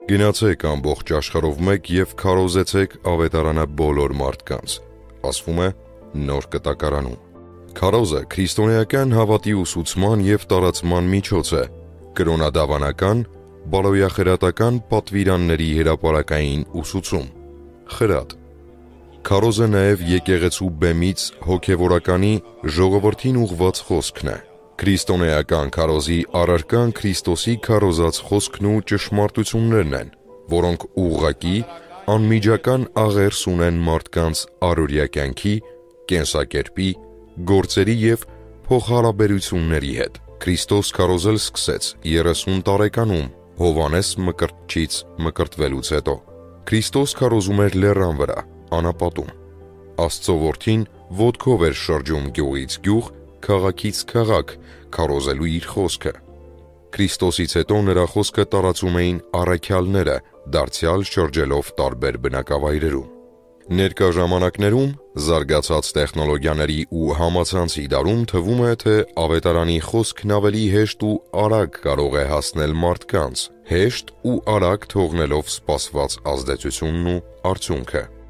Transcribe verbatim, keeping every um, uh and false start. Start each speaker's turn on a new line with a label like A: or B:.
A: Գնացեք ամբողջ աշխարհով մեկ և քարոզեցեք ավետարանը բոլոր մարդկանց, ասվում է Նոր Կտակարանում։ Քարոզը քրիստոնեական հավատի ուսուցման և տարածման միջոց է, կրոնադավանական, բարոյախրատական պատվիրանների հրապարակային ուսուցում։ Խրատ։ Քարոզը նաև եկեղեցու բեմից հոգևորականի ժողովրդին ուղղված խոսքն է։ Քրիստոնեական քարոզի առարկան Քրիստոսի քարոզած խոսքն ու ճշմարտություններն են, որոնք ուղղակի, անմիջական աղերս ունեն մարդկանց առօրյա կյանքի, կենսակերպի, գործերի և փոխհարաբերությունների հետ։ Քրիստոս քարոզել սկսեց երեսուն տարեկանում Հովհաննես Մկրտչից մկրտվելուց հետո։ Քրիստոս քարոզում էր լեռան վրա, անապատում։ Աստծո որդին ոտքով էր շրջում գյուղից գյուղ, քաղաքից քաղաք, քարոզելու իր խոսքը։ Քրիստոսից հետո նրա խոսքը տարածում էին առաքյալները, դարձյալ շրջելով տարբեր բնակավայրերում։ Ներկա ժամանակներում զարգացած տեխնոլոգիաների ու համացանցի դարում թվում է, թե ավետարանի խոսքն ավելի հեշտ ու արագ կարող է հասնել մարդկանց, հեշտ ու արագ թողնելով սպասված ազդեցությունն ու արդյունքը։